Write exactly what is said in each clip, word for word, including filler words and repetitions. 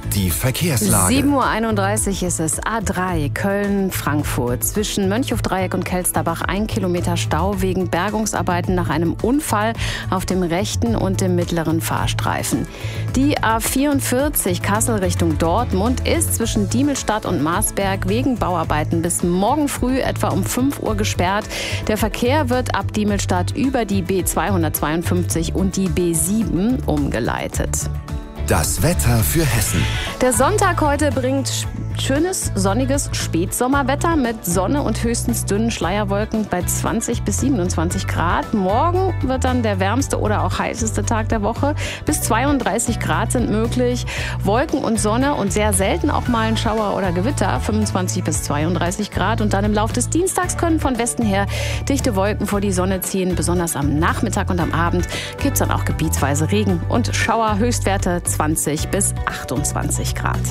die Verkehrslage. sieben Uhr einunddreißig ist es. A drei Köln-Frankfurt. Zwischen Mönchhofdreieck und Kelsterbach ein Kilometer Stau wegen Bergungsarbeiten nach einem Unfall auf dem rechten und dem mittleren Fahrstreifen. Die A vierundvierzig Kassel Richtung Dortmund ist zwischen Diemelstadt und Marsberg wegen Bauarbeiten bis morgen früh etwa um fünf Uhr gesperrt. Der Verkehr wird ab Diemelstadt über die B zweihundertzweiundfünfzig und die B sieben umgeleitet. Das Wetter für Hessen. Der Sonntag heute bringt schönes, sonniges Spätsommerwetter mit Sonne und höchstens dünnen Schleierwolken bei zwanzig bis siebenundzwanzig Grad. Morgen wird dann der wärmste oder auch heißeste Tag der Woche. Bis zweiunddreißig Grad sind möglich. Wolken und Sonne und sehr selten auch mal ein Schauer oder Gewitter. fünfundzwanzig bis zweiunddreißig Grad. Und dann im Laufe des Dienstags können von Westen her dichte Wolken vor die Sonne ziehen. Besonders am Nachmittag und am Abend gibt es dann auch gebietsweise Regen und Schauer. Höchstwerte zwanzig bis achtundzwanzig Grad.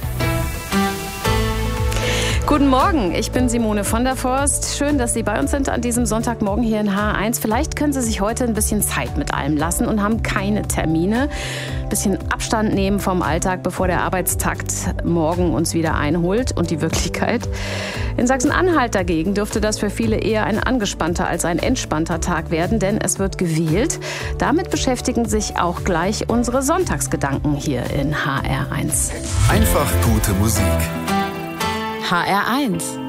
Guten Morgen, ich bin Simone von der Forst. Schön, dass Sie bei uns sind an diesem Sonntagmorgen hier in H eins. Vielleicht können Sie sich heute ein bisschen Zeit mit allem lassen und haben keine Termine. Ein bisschen Abstand nehmen vom Alltag, bevor der Arbeitstakt morgen uns wieder einholt und die Wirklichkeit. In Sachsen-Anhalt dagegen dürfte das für viele eher ein angespannter als ein entspannter Tag werden, denn es wird gewählt. Damit beschäftigen sich auch gleich unsere Sonntagsgedanken hier in H R eins. Einfach gute Musik. H R eins.